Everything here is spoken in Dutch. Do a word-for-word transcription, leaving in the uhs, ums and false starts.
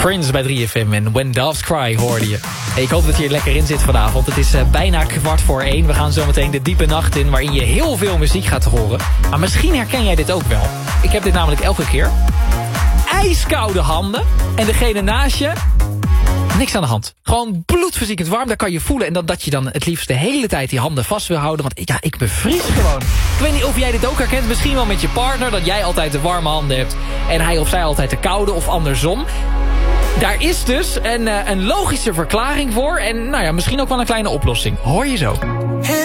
Prince bij drie F M en When Doves Cry hoorde je. Hey, ik hoop dat je er lekker in zit vanavond. Het is uh, bijna kwart voor één. We gaan zo meteen de diepe nacht in waarin je heel veel muziek gaat horen. Maar misschien herken jij dit ook wel. Ik heb dit namelijk elke keer. Ijskoude handen en degene naast je... Niks aan de hand. Gewoon bloedverziekend warm, daar kan je voelen. En dat, dat je dan het liefst de hele tijd die handen vast wil houden. Want ja, ik bevries gewoon. Ik weet niet of jij dit ook herkent. Misschien wel met je partner. Dat jij altijd de warme handen hebt. En hij of zij altijd de koude of andersom. Daar is dus een, uh, een logische verklaring voor. En nou ja, misschien ook wel een kleine oplossing. Hoor je zo. Hey.